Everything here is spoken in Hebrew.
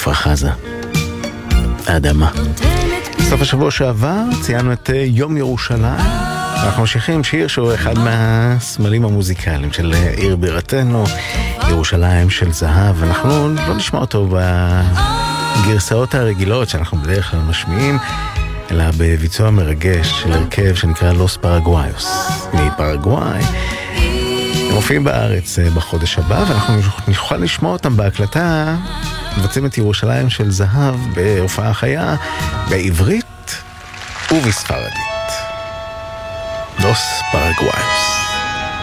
כפר חזה, האדמה. סוף השבוע שעבר ציינו את יום ירושלים. אנחנו ממשיכים שיר שהוא אחד מהסמלים המוזיקליים של עיר בירתנו, ירושלים של זהב. אנחנו לא נשמע אותו בגרסאות הרגילות שאנחנו בדרך כלל משמיעים, אלא בביצוע מרגש של הרכב שנקרא לוס פרגואיוס מפרגוואי. הם מופיעים בארץ בחודש הבא, ואנחנו נוכל לשמוע אותם בהקלטה. מבצעים את ירושלים של זהב בהופעה חיה בעברית ובספרדית. לוס פרגוואי.